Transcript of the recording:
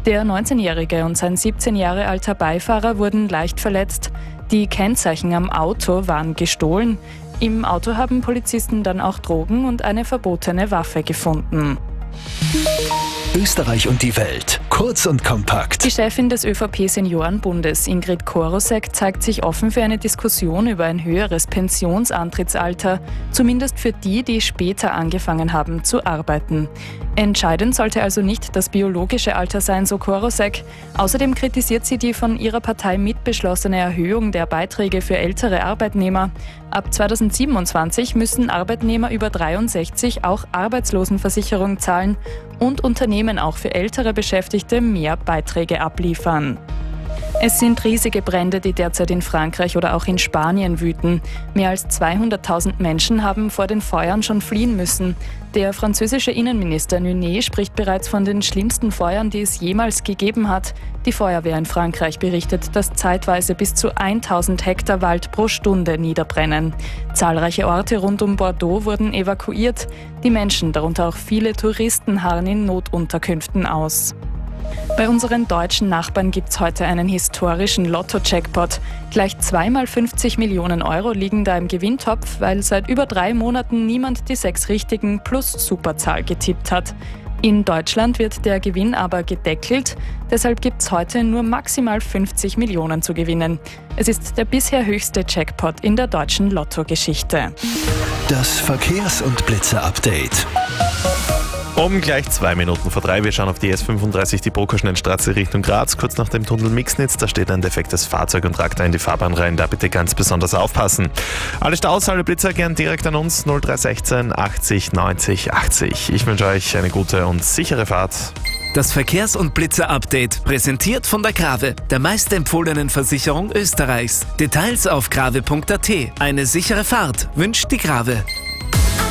Der 19-jährige und sein 17 Jahre alter Beifahrer wurden leicht verletzt. Die Kennzeichen am Auto waren gestohlen. Im Auto haben Polizisten dann auch Drogen und eine verbotene Waffe gefunden. Österreich und die Welt. Kurz und kompakt. Die Chefin des ÖVP-Seniorenbundes, Ingrid Korosek, zeigt sich offen für eine Diskussion über ein höheres Pensionsantrittsalter, zumindest für die, die später angefangen haben zu arbeiten. Entscheidend sollte also nicht das biologische Alter sein, so Korosek. Außerdem kritisiert sie die von ihrer Partei mitbeschlossene Erhöhung der Beiträge für ältere Arbeitnehmer. Ab 2027 müssen Arbeitnehmer über 63 auch Arbeitslosenversicherung zahlen und Unternehmen auch für ältere Beschäftigte mehr Beiträge abliefern. Es sind riesige Brände, die derzeit in Frankreich oder auch in Spanien wüten. Mehr als 200.000 Menschen haben vor den Feuern schon fliehen müssen. Der französische Innenminister Nunez spricht bereits von den schlimmsten Feuern, die es jemals gegeben hat. Die Feuerwehr in Frankreich berichtet, dass zeitweise bis zu 1000 Hektar Wald pro Stunde niederbrennen. Zahlreiche Orte rund um Bordeaux wurden evakuiert. Die Menschen, darunter auch viele Touristen, harren in Notunterkünften aus. Bei unseren deutschen Nachbarn gibt es heute einen historischen Lotto-Jackpot. Gleich zweimal 50 Millionen Euro liegen da im Gewinntopf, weil seit über 3 Monaten niemand die 6 Richtigen plus Superzahl getippt hat. In Deutschland wird der Gewinn aber gedeckelt, deshalb gibt es heute nur maximal 50 Millionen zu gewinnen. Es ist der bisher höchste Jackpot in der deutschen Lotto-Geschichte. Das Verkehrs- und Blitzer-Update. Um gleich 2 Minuten vor 3. Wir schauen auf die S35, die Brokerschnellstraße Richtung Graz. Kurz nach dem Tunnel Mixnitz, da steht ein defektes Fahrzeug und ragt da in die Fahrbahn rein. Da bitte ganz besonders aufpassen. Alle Staus, alle Blitzer gern direkt an uns 0316 80 90 80. Ich wünsche euch eine gute und sichere Fahrt. Das Verkehrs- und Blitzer-Update, präsentiert von der Grave, der meistempfohlenen Versicherung Österreichs. Details auf grave.at. Eine sichere Fahrt wünscht die Grave.